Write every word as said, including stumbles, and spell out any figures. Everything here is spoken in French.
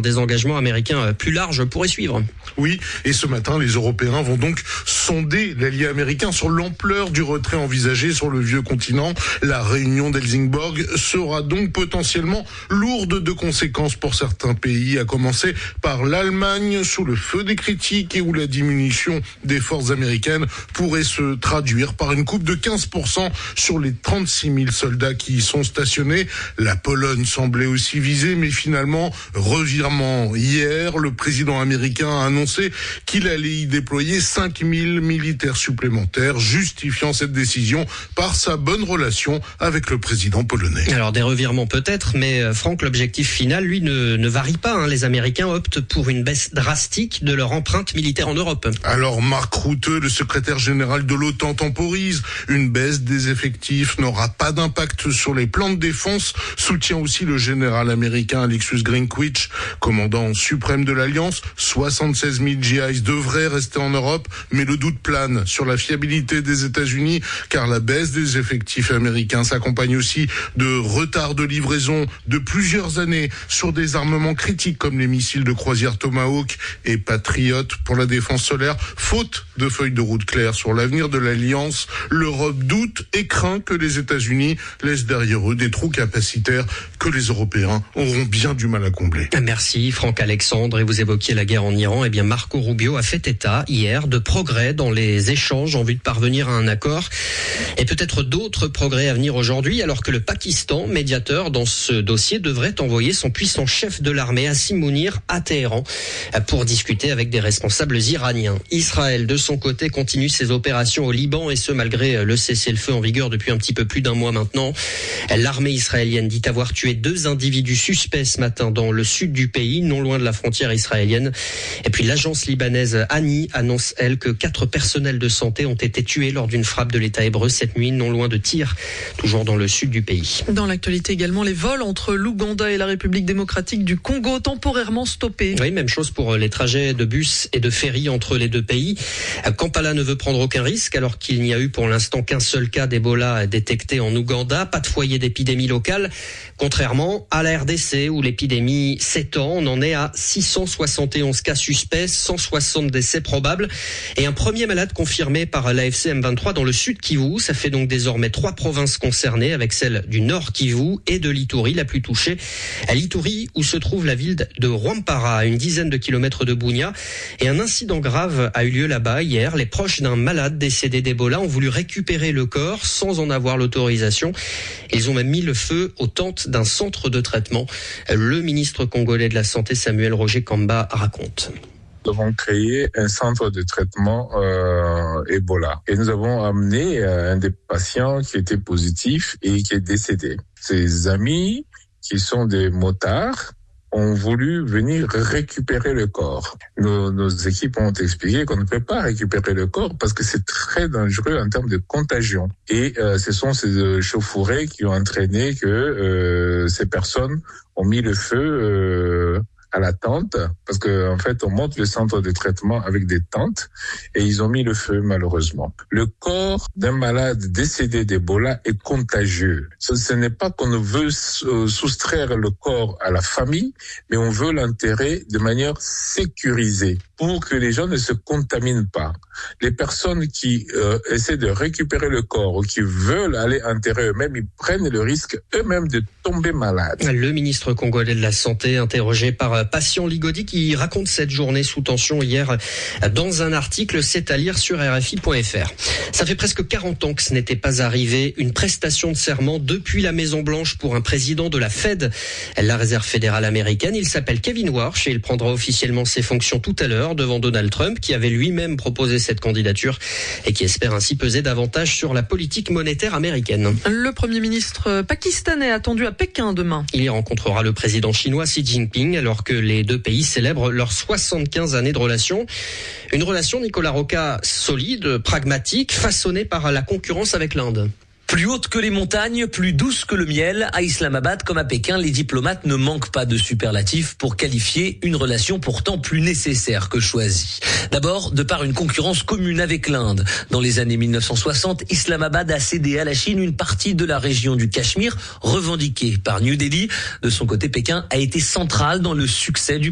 des engagements américains plus larges pourrait suivre. Oui, et ce matin, les Européens vont donc sonder l'allié américain sur l'ampleur du retrait envisagé sur le vieux continent. La réunion d'Helsingborg sera donc potentiellement lourde de conséquences pour certains pays, à commencer par l'Allemagne, sous le feu des critiques et où la diminution des forces américaines pourrait se traduire par une coupe de quinze pour cent sur les trente-six mille soldats qui y sont stationnés. La Pologne semblait aussi visée, mais finalement, revirement hier, le président américain a annoncé qu'il allait y déployer cinq mille militaires supplémentaires, justifiant cette décision par sa bonne relation avec le président polonais. Alors des revirements peut-être, mais Franck, l'objectif final, lui, ne, ne varie pas. Hein. Les Américains optent pour une baisse drastique de leur empreinte militaire en Europe. Alors Mark Rutte, le secrétaire général de l'OTAN, temporise. Une baisse des effectifs n'aura pas d'impact sur les plans de défense, soutient aussi le général américain Alexis Greenwich, commandant suprême de l'Alliance. soixante-seize mille G Is devraient rester en Europe, mais le doute plane sur la fiabilité des États-Unis, car la baisse des effectifs américains s'accompagne aussi de retard de livraison de plusieurs années sur des armements critiques comme les missiles de croisière Tomahawk et Patriot pour la défense solaire. Faute de feuille de route claire sur l'avenir de l'Alliance, l'Europe doute et craint que les États-Unis laissent derrière eux des trous capacitaires que les Européens auront bien du mal à combler. Merci Franck Alexandre. Et vous évoquiez la guerre en Iran. Eh bien, Marco Rubio a fait état hier de progrès dans les échanges en vue de parvenir à un accord. Et peut-être d'autres progrès à venir aujourd'hui, alors que le Pakistan, médiateur dans ce dossier, devrait envoyer son puissant chef de l'armée, Hassim Mounir, à Téhéran pour discuter avec des responsables iraniens. Israël, de son côté, continue ses opérations au Liban, et ce malgré le cessez-le-feu en vigueur depuis un petit peu plus d'un mois maintenant. L'armée israélienne dit avoir tué deux individus suspects ce matin dans le sud du pays, non loin de la frontière israélienne. Et puis l'agence libanaise Ani annonce, elle, que quatre personnels de santé ont été tués lors d'une frappe de l'État hébreu cette nuit, non loin de Tyr, toujours dans le sud du pays. Dans l'actualité également, les vols entre l'Ouganda et la République démocratique du Congo temporairement stoppés. Oui, même chose pour les trajets de bus et de ferry entre les deux pays. Kampala ne veut prendre aucun risque alors qu'il n'y a eu pour l'instant qu'un seul cas d'Ebola détecté en Ouganda, pas de foyer d'épidémie locale, contrairement à la R D C où l'épidémie s'étend. On en est à six cent soixante et onze cas suspects, cent soixante décès probables et un premier malade confirmé par l'A F C M vingt-trois dans le sud Kivu. Ça fait donc désormais trois provinces concernées avec celle du nord Kivu et de l'Ituri, la plus touchée. À l'Ituri où se trouve la ville de Rwampara, à une dizaine de kilomètres de Bunia. Et un incident grave a eu lieu là-bas hier. Les proches d'un malade décédé d'Ebola ont voulu récupérer le corps sans en avoir l'autorisation. Ils ont même mis le feu aux tentes d'un centre de traitement. Le ministre congolais de la Santé, Samuel Roger Kamba, raconte. Nous avons créé un centre de traitement euh, Ebola et nous avons amené euh, un des patients qui était positif et qui est décédé. Ses amis, qui sont des motards, ont voulu venir récupérer le corps. Nos, nos équipes ont expliqué qu'on ne peut pas récupérer le corps parce que c'est très dangereux en termes de contagion. Et euh, ce sont ces euh, chauffourées qui ont entraîné que euh, ces personnes ont mis le feu euh, à la tente, parce que en fait on monte le centre de traitement avec des tentes et ils ont mis le feu malheureusement. Le corps d'un malade décédé d'Ebola est contagieux. Ce, ce n'est pas qu'on veut soustraire le corps à la famille, mais on veut l'enterrer de manière sécurisée pour que les gens ne se contaminent pas. Les personnes qui euh, essaient de récupérer le corps ou qui veulent aller enterrer eux-mêmes, ils prennent le risque eux-mêmes de tomber malades. Le ministre congolais de la Santé, interrogé par Patient Ligodi, qui raconte cette journée sous tension hier dans un article, c'est à lire sur R F I point F R. Ça fait presque quarante ans que ce n'était pas arrivé, une prestation de serment depuis la Maison-Blanche pour un président de la Fed, la Réserve fédérale américaine. Il s'appelle Kevin Warsh et il prendra officiellement ses fonctions tout à l'heure devant Donald Trump, qui avait lui-même proposé cette candidature et qui espère ainsi peser davantage sur la politique monétaire américaine. Le Premier ministre pakistanais attendu à Pékin demain. Il y rencontrera le président chinois Xi Jinping alors que les deux pays célèbrent leurs soixante-quinze années de relation. Une relation, Nicolas Roca, solide, pragmatique, façonnée par la concurrence avec l'Inde. Plus haute que les montagnes, plus douce que le miel, à Islamabad comme à Pékin, les diplomates ne manquent pas de superlatifs pour qualifier une relation pourtant plus nécessaire que choisie. D'abord, de par une concurrence commune avec l'Inde. Dans les années mille neuf cent soixante, Islamabad a cédé à la Chine une partie de la région du Cachemire, revendiquée par New Delhi. De son côté, Pékin a été central dans le succès du